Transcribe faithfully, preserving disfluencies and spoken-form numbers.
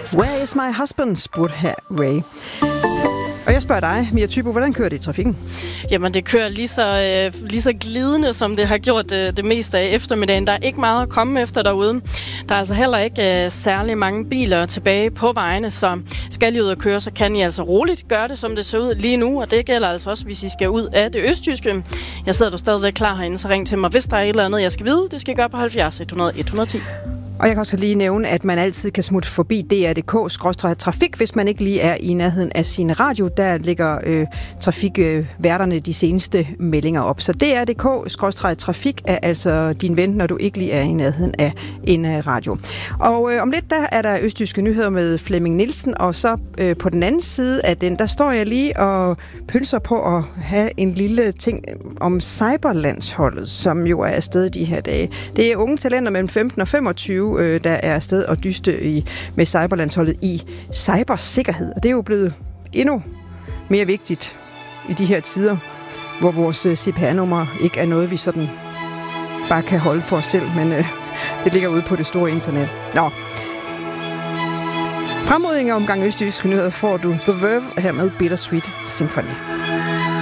Where is my husband, spurgte her Ray. Og jeg spørger dig, Mia Thybo, hvordan kører det i trafikken? Jamen, det kører lige så, øh, lige så glidende, som det har gjort øh, det meste af eftermiddagen. Der er ikke meget at komme efter derude. Der er altså heller ikke øh, særlig mange biler tilbage på vejene, så skal I ud og køre, så kan I altså roligt gøre det, som det ser ud lige nu. Og det gælder altså også, hvis I skal ud af det østjyske. Jeg sidder du stadigvæk klar herinde, så ring til mig, hvis der er et eller andet, jeg skal vide. Det skal I gøre på halvfjerds et hundrede et hundrede og ti. Og jeg kan også lige nævne, at man altid kan smutte forbi D R punktum d k skråstreg trafik, hvis man ikke lige er i nærheden af sin radio. Der ligger øh, trafikværterne øh, de seneste meldinger op. Så D R punktum d k skråstreg trafik er altså din ven, når du ikke lige er i nærheden af en øh, radio. Og øh, om lidt, der er der østjyske nyheder med Flemming Nielsen, og så øh, på den anden side af den, der står jeg lige og pølser på at have en lille ting om cyberlandsholdet, som jo er afsted de her dage. Det er unge talenter mellem femten og femogtyve, der er afsted og dyste i, med cyberlandsholdet i cybersikkerhed. Og det er jo blevet endnu mere vigtigt i de her tider, hvor vores C P R-nummer ikke er noget, vi sådan bare kan holde for os selv, men øh, det ligger ude på det store internet. Nå. Fremrydninger omgang østjyske nyheder får du The Verve her med Bittersweet Symphony.